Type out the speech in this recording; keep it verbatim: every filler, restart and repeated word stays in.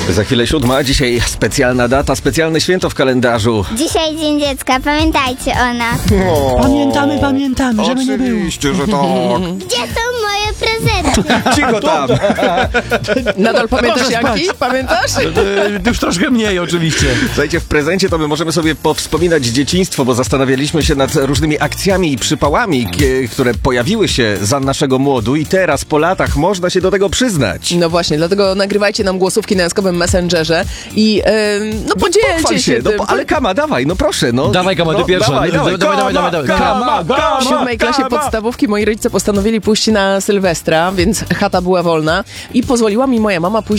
Za chwilę siódma, dzisiaj specjalna data, specjalne święto w kalendarzu. Dzisiaj Dzień Dziecka, pamiętajcie o nas. O, Pamiętamy, pamiętamy, żeby nie było. Oczywiście, że tak. Gdzie są moje prezenty? Cicho tam. Nadal pamiętasz Proszę jaki? spać. Pamiętasz? E, Już troszkę mniej oczywiście. Słuchajcie, w prezencie to my możemy sobie powspominać dzieciństwo, bo zastanawialiśmy się nad różnymi akcjami i przypałami, kie- które pojawiły się za naszego młodu i teraz po latach można się do tego przyznać. No właśnie, dlatego nagrywajcie nam głosówki na jaskowym Messengerze i e, no podzielcie Pochwal się, się, no, tym. po- ale Kama, dawaj, no proszę, no. Dawaj, Kama, ty no, pierwsza. Dawaj, dawaj, Dawaj, dawaj, Kama, dawaj, dawaj. Kama, Kama, W siódmej klasie Kama. podstawówki moi rodzice postanowili pójść na Sylwestra, więc chata była wolna i pozwoliła mi moja mama pójść